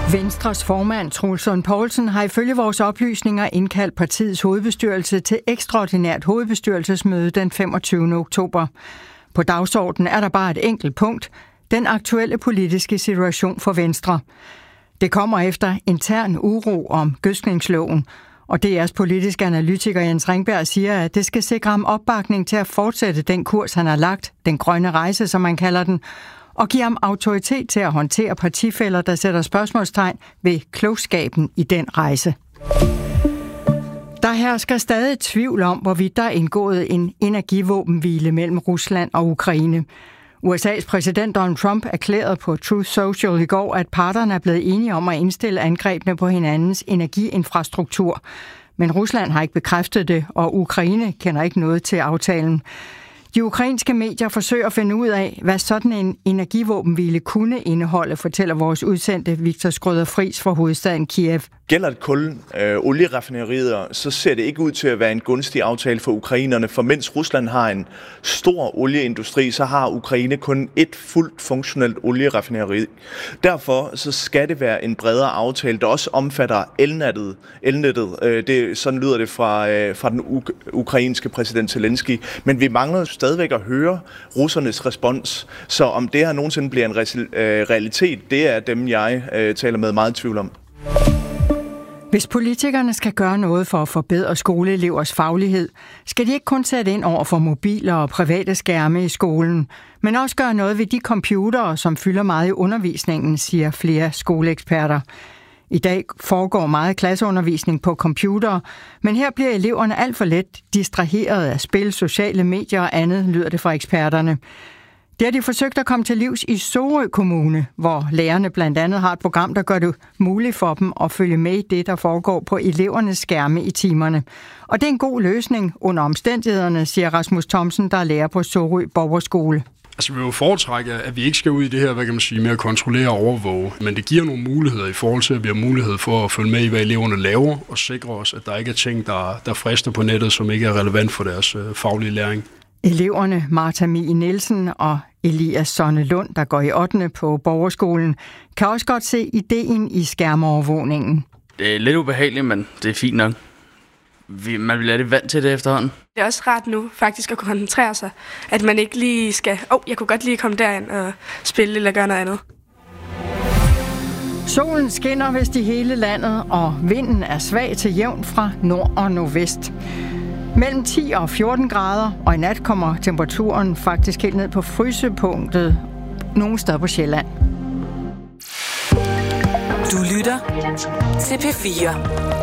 Venstres formand, Troels Lund Poulsen, har ifølge vores oplysninger indkaldt partiets hovedbestyrelse til ekstraordinært hovedbestyrelsesmøde den 25. oktober. På dagsordenen er der bare et enkelt punkt: den aktuelle politiske situation for Venstre. Det kommer efter intern uro om gødskningsloven, og DR's politiske analytiker Jens Ringberg siger, at det skal sikre ham opbakning til at fortsætte den kurs, han har lagt, den grønne rejse, som man kalder den, og give ham autoritet til at håndtere partifæller, der sætter spørgsmålstegn ved klogskaben i den rejse. Der hersker stadig tvivl om, hvorvidt der er indgået en energivåbenhvile mellem Rusland og Ukraine. USA's præsident Donald Trump erklærede på Truth Social i går, at parterne er blevet enige om at indstille angrebene på hinandens energiinfrastruktur. Men Rusland har ikke bekræftet det, og Ukraine kender ikke noget til aftalen. De ukrainske medier forsøger at finde ud af, hvad sådan en energivåbenhvile kunne indeholde, fortæller vores udsendte Victor Skrøder Friis fra hovedstaden Kiev. Gælder det kun olieraffinerier, så ser det ikke ud til at være en gunstig aftale for ukrainerne, for mens Rusland har en stor olieindustri, så har Ukraine kun et fuldt funktionelt olieraffineri. Derfor så skal det være en bredere aftale, der også omfatter elnettet. Sådan lyder det fra den ukrainske præsident Zelensky. Men vi mangler stadigvæk at høre russernes respons, så om det her nogensinde bliver en realitet, det er dem, jeg taler med meget tvivl om. Hvis politikerne skal gøre noget for at forbedre skoleelevers faglighed, skal de ikke kun sætte ind over for mobiler og private skærme i skolen, men også gøre noget ved de computere, som fylder meget i undervisningen, siger flere skoleeksperter. I dag foregår meget klasseundervisning på computere, men her bliver eleverne alt for let distraheret af spil, sociale medier og andet, lyder det fra eksperterne. Det har de forsøgt at komme til livs i Sorø Kommune, hvor lærerne blandt andet har et program, der gør det muligt for dem at følge med i det, der foregår på elevernes skærme i timerne. Og det er en god løsning under omstændighederne, siger Rasmus Thomsen, der er lærer på Sorø Borgerskole. Altså, vi vil jo foretrække, at vi ikke skal ud i det her, hvad kan man sige, med at kontrollere og overvåge. Men det giver nogle muligheder i forhold til, at vi har mulighed for at følge med i, hvad eleverne laver, og sikre os, at der ikke er ting, der frister på nettet, som ikke er relevant for deres faglige læring. Eleverne Martha Mie Nielsen og Elias Sonne Lund, der går i 8. på Borgerskolen, kan også godt se ideen i skærmovervågningen. Det er lidt ubehageligt, men det er fint nok. Man bliver lidt vant til det efterhånden. Det er også rart nu faktisk at kunne koncentrere sig, at man ikke lige skal, jeg kunne godt lige komme derind og spille eller gøre noget andet. Solen skinner vist i hele landet, og vinden er svag til jævn fra nord og nordvest. Mellem 10 og 14 grader, og i nat kommer temperaturen faktisk helt ned på frysepunktet nogle steder på Sjælland. Du lytter til P4.